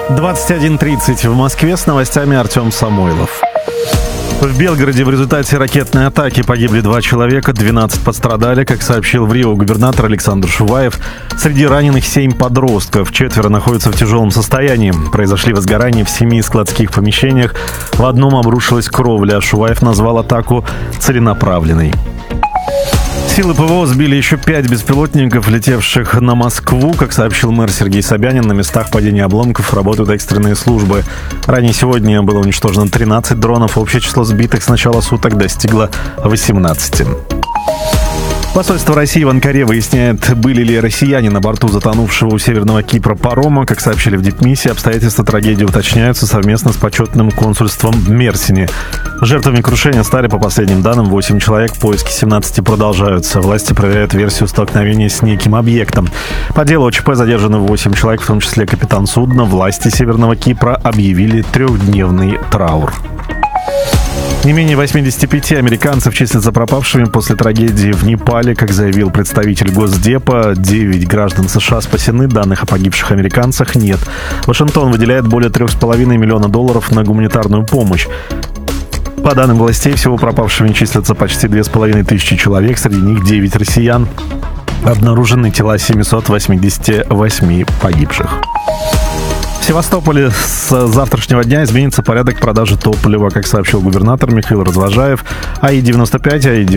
21:30 в Москве, с новостями Артем Самойлов. В Белгороде в результате ракетной атаки погибли 2 человека, 12 пострадали. Как сообщил в Рио губернатор Александр Шуваев, среди раненых 7 подростков, 4 находятся в тяжелом состоянии. Произошли возгорания в 7 складских помещениях, в одном обрушилась кровля. Шуваев назвал атаку целенаправленной. Силы ПВО сбили еще 5 беспилотников, летевших на Москву. Как сообщил мэр Сергей Собянин, на местах падения обломков работают экстренные службы. Ранее сегодня было уничтожено 13 дронов. Общее число сбитых с начала суток достигло 18. Посольство России в Анкаре выясняет, были ли россияне на борту затонувшего у Северного Кипра парома. Как сообщили в дипмиссии, обстоятельства трагедии уточняются совместно с почетным консульством в Мерсине. Жертвами крушения стали, по последним данным, 8 человек. Поиски 17 продолжаются. Власти проверяют версию столкновения с неким объектом. По делу ОЧП задержаны 8 человек, в том числе капитан судна. Власти Северного Кипра объявили 3-дневный траур. Не менее 85 американцев числятся пропавшими после трагедии в Непале. Как заявил представитель Госдепа, 9 граждан США спасены, данных о погибших американцах нет. Вашингтон выделяет более $3,5 миллиона на гуманитарную помощь. По данным властей, всего пропавшими числятся почти 2500 человек, среди них 9 россиян. Обнаружены тела 788 погибших. В Севастополе с завтрашнего дня изменится порядок продажи топлива, как сообщил губернатор Михаил Развожаев. АИ-95, АИ-95